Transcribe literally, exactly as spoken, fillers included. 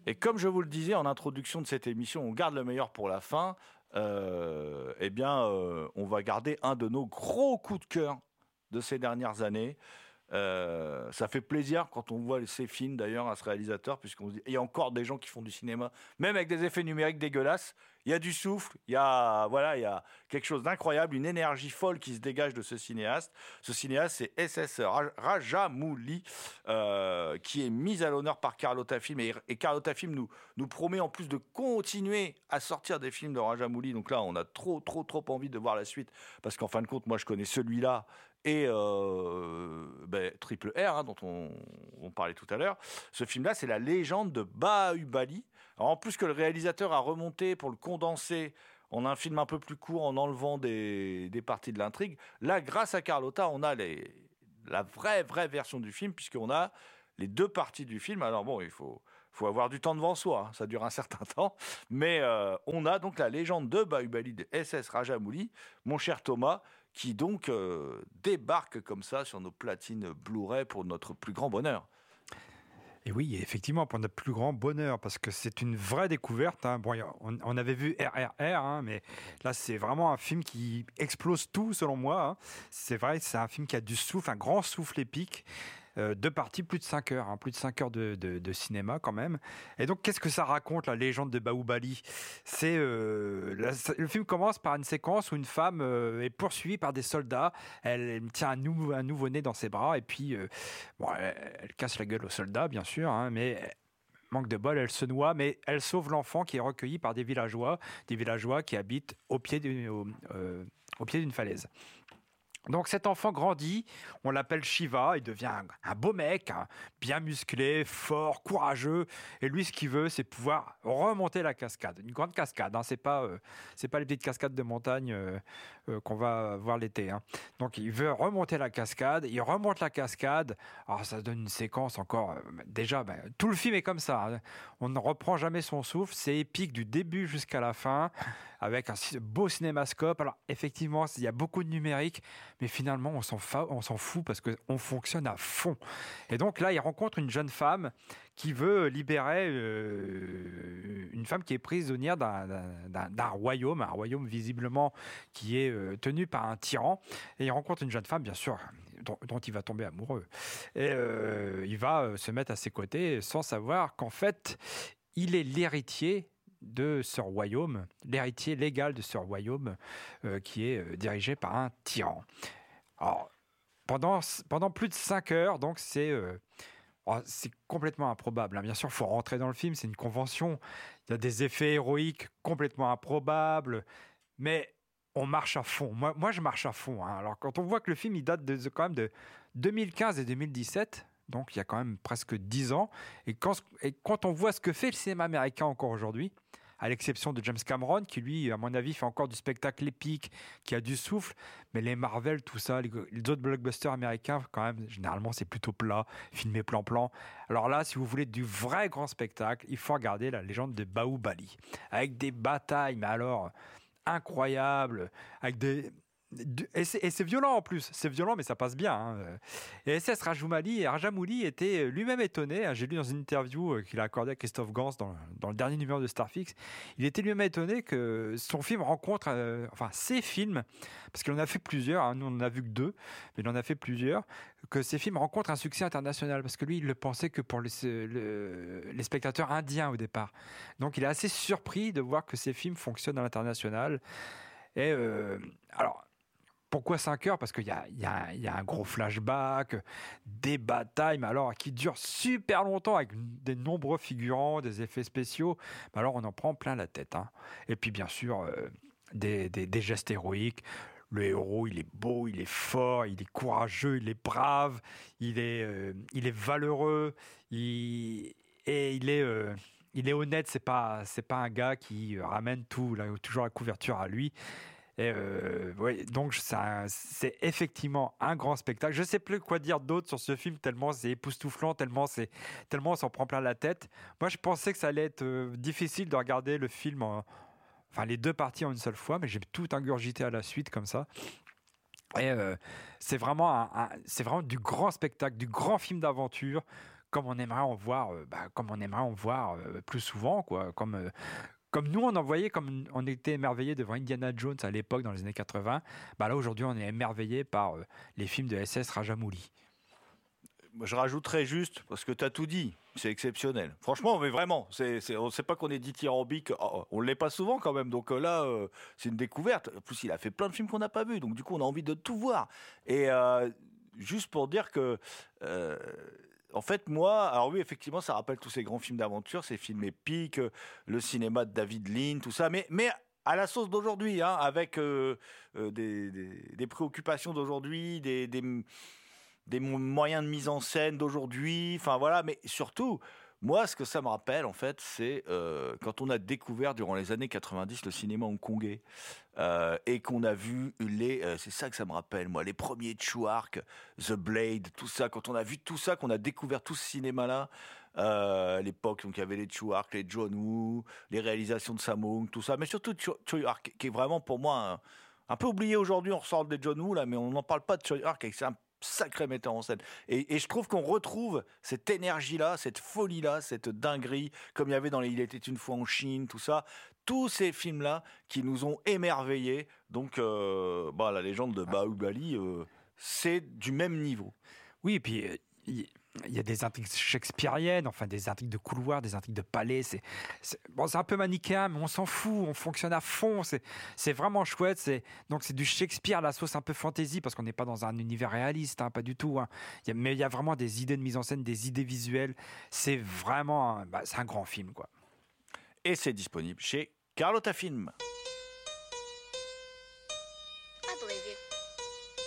Et comme je vous le disais en introduction de cette émission, on garde le meilleur pour la fin. Euh, eh bien, euh, on va garder un de nos gros coups de cœur de ces dernières années. Euh, ça fait plaisir quand on voit ces films d'ailleurs à ce réalisateur, puisqu'on se dit, il y a encore des gens qui font du cinéma, même avec des effets numériques dégueulasses. Il y a du souffle, il y a, voilà, il y a quelque chose d'incroyable, une énergie folle qui se dégage de ce cinéaste. Ce cinéaste, c'est S S Rajamouli, euh, qui est mis à l'honneur par Carlotta Film. Et, et Carlotta Film nous, nous promet en plus de continuer à sortir des films de Rajamouli. Donc là, on a trop, trop, trop envie de voir la suite, parce qu'en fin de compte, moi, je connais celui-là et euh, ben, Triple R, hein, dont on, on parlait tout à l'heure. Ce film-là, c'est la légende de Bahubali. Alors, en plus que le réalisateur a remonté pour le condenser en un film un peu plus court, en enlevant des, des parties de l'intrigue, là, grâce à Carlotta, on a les, la vraie, vraie version du film, puisqu'on a les deux parties du film. Alors bon, il faut, faut avoir du temps devant soi, hein, ça dure un certain temps, mais euh, on a donc la légende de Bahubali de S S Rajamouli, mon cher Thomas, qui donc euh, débarque comme ça sur nos platines Blu-ray pour notre plus grand bonheur. Et oui, effectivement, pour notre plus grand bonheur, parce que c'est une vraie découverte. Hein. Bon, on, on avait vu R R R, hein, mais là, c'est vraiment un film qui explose tout, selon moi. Hein. C'est vrai, c'est un film qui a du souffle, un grand souffle épique. Euh, deux parties, plus de cinq heures, hein, plus de cinq heures de, de, de cinéma quand même. Et donc, qu'est-ce que ça raconte, la légende de Bahubali ? C'est euh, la, le film commence par une séquence où une femme euh, est poursuivie par des soldats. Elle, elle tient un, nou, un nouveau-né dans ses bras et puis, euh, bon, elle, elle casse la gueule aux soldats, bien sûr, hein, mais manque de bol, elle se noie, mais elle sauve l'enfant qui est recueilli par des villageois, des villageois qui habitent au pied d'une, au, euh, au pied d'une falaise. Donc cet enfant grandit, on l'appelle Shiva, il devient un, un beau mec, hein, bien musclé, fort, courageux, et lui ce qu'il veut c'est pouvoir remonter la cascade, une grande cascade, hein, c'est pas euh, c'est pas les petites cascades de montagne euh, euh, qu'on va voir l'été. Hein. Donc il veut remonter la cascade, il remonte la cascade, alors ça donne une séquence encore, euh, déjà ben, tout le film est comme ça, hein. On ne reprend jamais son souffle, c'est épique du début jusqu'à la fin, avec un beau cinémascope, alors effectivement il y a beaucoup de numérique, mais finalement, on s'en, fa- on s'en fout parce qu'on fonctionne à fond. Et donc là, il rencontre une jeune femme qui veut libérer euh, une femme qui est prisonnière d'un, d'un, d'un royaume, un royaume visiblement qui est euh, tenu par un tyran. Et il rencontre une jeune femme, bien sûr, dont, dont il va tomber amoureux. Et euh, il va euh, se mettre à ses côtés sans savoir qu'en fait, il est l'héritier de ce royaume, l'héritier légal de ce royaume euh, qui est euh, dirigé par un tyran. Alors, pendant, pendant plus de cinq heures, donc c'est, euh, oh, c'est complètement improbable. Hein. Bien sûr, il faut rentrer dans le film, c'est une convention. Il y a des effets héroïques complètement improbables, mais on marche à fond. Moi, moi je marche à fond. Hein. Alors, quand on voit que le film il date de, de, quand même de deux mille quinze et deux mille dix-sept, donc il y a quand même presque dix ans, et quand, et quand on voit ce que fait le cinéma américain encore aujourd'hui, à l'exception de James Cameron, qui lui, à mon avis, fait encore du spectacle épique, qui a du souffle, mais les Marvel, tout ça, les, les autres blockbusters américains, quand même, généralement, c'est plutôt plat, filmé plan-plan. Alors là, si vous voulez du vrai grand spectacle, il faut regarder la légende de Bahubali, avec des batailles, mais alors, incroyables, avec des... Et c'est, et c'est violent en plus, c'est violent mais ça passe bien. Hein. Et S S Rajamouli, Rajamouli était lui-même étonné, hein. J'ai lu dans une interview qu'il a accordée à Christophe Gans dans, dans le dernier numéro de Starfix, il était lui-même étonné que son film rencontre, euh, enfin ses films, parce qu'il en a fait plusieurs, hein. Nous on n'en a vu que deux, mais il en a fait plusieurs, que ses films rencontrent un succès international, parce que lui il le pensait que pour les, le, les spectateurs indiens au départ. Donc il est assez surpris de voir que ses films fonctionnent à l'international. Et euh, alors... Pourquoi cinq heures ? Parce qu'il y a, il y, a, il y a un gros flashback, des batailles, mais alors qui durent super longtemps avec des nombreux figurants, des effets spéciaux. Mais alors on en prend plein la tête. Hein. Et puis bien sûr, euh, des, des, des gestes héroïques. Le héros, il est beau, il est fort, il est courageux, il est brave, il est, euh, il est valeureux, il, et il est... Euh, il est honnête, c'est pas, c'est pas un gars qui ramène tout, là, toujours la couverture à lui. Et euh, ouais, donc ça, c'est effectivement un grand spectacle. Je sais plus quoi dire d'autre sur ce film tellement c'est époustouflant, tellement c'est tellement on s'en prend plein la tête. Moi, je pensais que ça allait être euh, difficile de regarder le film, en, enfin les deux parties en une seule fois, mais j'ai tout ingurgité à la suite comme ça. Et euh, c'est vraiment, un, un, c'est vraiment du grand spectacle, du grand film d'aventure comme on aimerait en voir, euh, bah, comme on aimerait en voir euh, plus souvent, quoi. Comme, euh, comme nous, on en voyait, comme on était émerveillés devant Indiana Jones à l'époque, dans les années quatre-vingts, bah là, aujourd'hui, on est émerveillés par euh, les films de S S Rajamouli. Je rajouterais juste, parce que tu as tout dit, c'est exceptionnel. Franchement, mais vraiment, c'est, c'est, on ne sait pas qu'on est dithyrambique, oh, on ne l'est pas souvent quand même, donc euh, là, euh, c'est une découverte. En plus, il a fait plein de films qu'on n'a pas vus, donc du coup, on a envie de tout voir. Et euh, juste pour dire que, euh, en fait, moi, alors oui, effectivement, ça rappelle tous ces grands films d'aventure, ces films épiques, euh, le cinéma de David Lean, tout ça, mais... mais à la sauce d'aujourd'hui, hein, avec euh, euh, des, des, des préoccupations d'aujourd'hui, des... des des moyens de mise en scène d'aujourd'hui, enfin voilà, mais surtout, moi, ce que ça me rappelle, en fait, c'est euh, quand on a découvert durant les années quatre-vingt-dix le cinéma hongkongais euh, et qu'on a vu les, euh, c'est ça que ça me rappelle, moi, les premiers Chuark, The Blade, tout ça, quand on a vu tout ça, qu'on a découvert tout ce cinéma-là, euh, à l'époque, donc il y avait les Chuark, les John Woo, les réalisations de Sammo Hung, tout ça, mais surtout Chuark, qui est vraiment pour moi un, un peu oublié aujourd'hui, on ressort des John Woo là, mais on n'en parle pas de Chuark, c'est un sacré metteur en scène. Et, et je trouve qu'on retrouve cette énergie-là, cette folie-là, cette dinguerie, comme il y avait dans les Il était une fois en Chine, tout ça. Tous ces films-là qui nous ont émerveillés. Donc, euh, bah, la légende de Bahubali, euh, c'est du même niveau. Oui, et puis... Euh, y... Il y a des intrigues shakespeariennes, enfin des intrigues de couloir, des intrigues de palais. C'est, c'est, bon, c'est un peu manichéen, mais on s'en fout, on fonctionne à fond. C'est, c'est vraiment chouette. C'est, donc c'est du Shakespeare, la sauce un peu fantasy, parce qu'on n'est pas dans un univers réaliste, hein, pas du tout. Hein. Il y a, mais il y a vraiment des idées de mise en scène, des idées visuelles. C'est vraiment, bah, c'est un grand film, quoi. Et c'est disponible chez Carlotta Film.